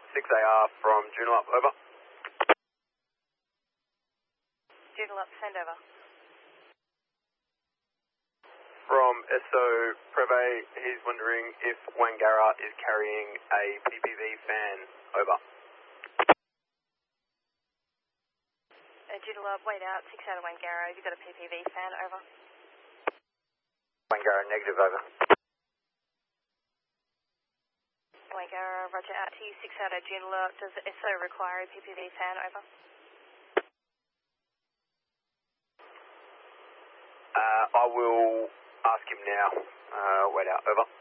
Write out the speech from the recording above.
6AR from Joondalup, over. Joondalup, send over. From SO Preve, he's wondering if Wangara is carrying a PPV fan, over. Joondalup, wait out, 6 out of Wangara, have you got a PPV fan, over? Wangara, negative, over. Wangara, roger, out to you, 6 out of Joondalup, does SO require a PPV fan, over? I will ask him now, wait out, over.